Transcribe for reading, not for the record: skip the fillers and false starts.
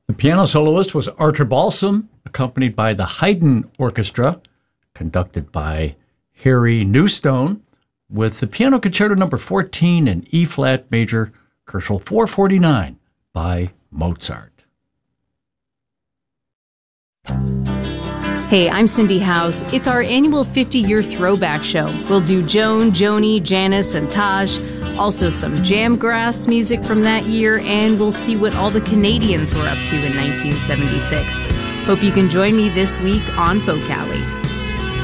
The piano soloist was Artur Balsam, accompanied by the Haydn Orchestra, conducted by Harry Newstone, with the Piano Concerto No. 14 in E-flat major, Koelschel 449 by Mozart. Hey, I'm Cindy House. It's our annual 50-year throwback show. We'll do Joan, Joni, Janice, and Taj, also some Jamgrass music from that year, and we'll see what all the Canadians were up to in 1976. Hope you can join me this week on Folk Alley.